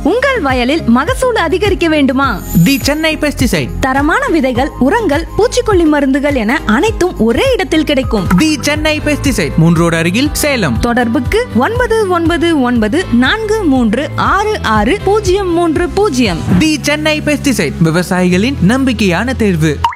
உங்கள் வயலில் மகசூல் அதிகரிக்க வேண்டுமா? தி சென்னை பெஸ்டிசைட். தரமான விதைகள், உரங்கள், பூச்சிக்கொல்லி மருந்துகள் என அனைத்தும் ஒரே இடத்தில் கிடைக்கும். தி சென்னை பெஸ்டிசைட், மூன்று ரோடு அருகில், சேலம். தொடர்புக்கு 9999436630. தி சென்னை பெஸ்டிசைட், விவசாயிகளின் நம்பிக்கையான தேர்வு.